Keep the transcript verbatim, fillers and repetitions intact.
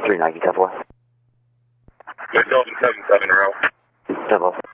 three Nike, ten four. Myself and seven seven row. ten four.